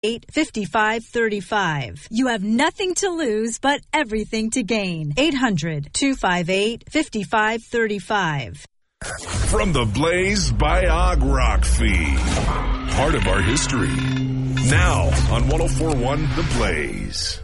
800-258-5535. You have nothing to lose, but everything to gain. 800-258-5535. From the Blaze by Og Rock feed. Part of our history. Now on 104.1 The Blaze.